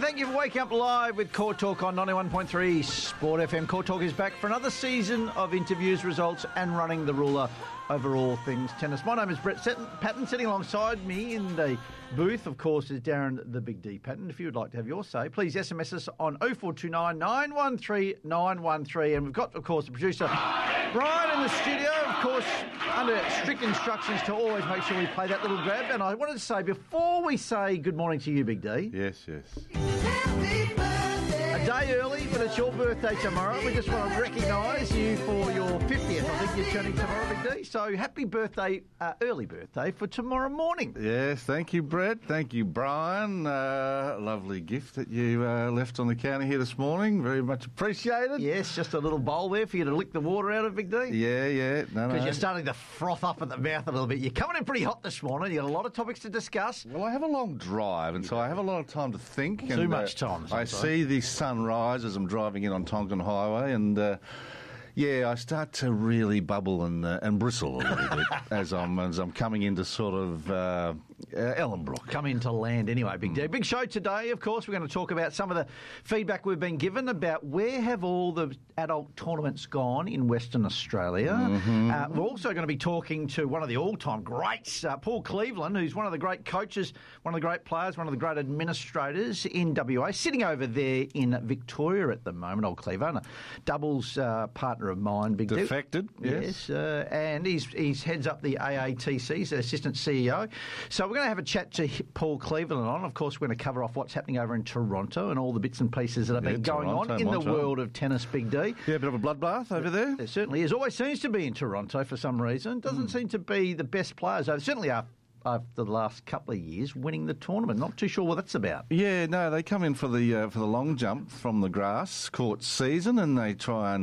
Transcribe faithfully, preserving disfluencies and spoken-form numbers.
thank you for waking up live with Court Talk on ninety-one point three Sport F M. Court Talk is back for another season of interviews, results and running the ruler over all things tennis. My name is Brett Patton. Sitting alongside me in the booth, of course, is Darren the Big D Patton. If you would like to have your say, please S M S us on oh four two nine, nine one three, nine one three. And we've got, of course, the producer, Brian, in the studio, of course, under strict instructions to always make sure we play that little grab. And I wanted to say, before we say good morning to you, Big D. Yes, yes. A day early, but it's your birthday tomorrow. We just want to recognise you for your fiftieth. I think you're turning tomorrow, Big D. So happy birthday, uh, early birthday for tomorrow morning. Yes, thank you, Brett. Thank you, Brian. Uh, lovely gift that you uh, left on the counter here this morning. Very much appreciated. Yes, just a little bowl there for you to lick the water out of, Big D. Yeah, yeah. No, Because no. you're starting to froth up at the mouth a little bit. You're coming in pretty hot this morning. You've got a lot of topics to discuss. Well, I have a long drive, and so I have a lot of time to think. Too and, much uh, time. I see the sunrise as I'm driving in on Tonkin Highway, and uh, yeah, I start to really bubble and uh, and bristle a little bit as I'm as I'm coming into sort of uh, uh, Ellenbrook. Come into land anyway, Big D. Big show today, of course. We're going to talk about some of the feedback we've been given about where have all the adult tournaments gone in Western Australia. Mm-hmm. Uh, we're also going to be talking to one of the all-time greats, uh, Paul Cleveland, who's one of the great coaches, one of the great players, one of the great administrators in W A, sitting over there in Victoria at the moment, old Cleveland, a doubles uh, partner of mine, Big D. Defected, yes. Yes, uh, and he's, he's heads up the A A T C, he's the assistant C E O. So we're going to have a chat to Paul Cleveland on. Of course, we're going to cover off what's happening over in Toronto and all the bits and pieces that have Yeah, been going Toronto, on in Montreal. the world of tennis, Big D. Yeah, a bit of a bloodbath over there. There certainly is. Always seems to be in Toronto for some reason. Doesn't Mm. seem to be the best players. Over. Certainly after, after the last couple of years winning the tournament. Not too sure what that's about. Yeah, no, they come in for the uh, for the long jump from the grass court season, and they try and